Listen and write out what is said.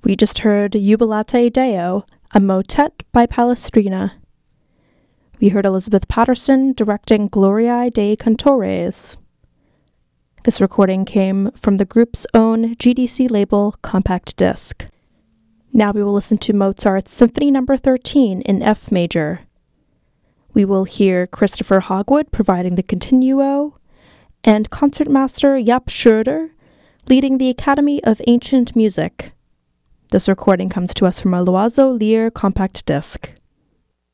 We just heard Jubilate Deo, a motet by Palestrina. We heard Elizabeth Patterson directing Gloriae Dei Cantores. This recording came from the group's own GDC label Compact Disc. Now we will listen to Mozart's Symphony No. 13 in F major. We will hear Christopher Hogwood providing the continuo, and concertmaster Jaap Schroeder leading the Academy of Ancient Music. This recording comes to us from a Loiseau Lyre compact disc.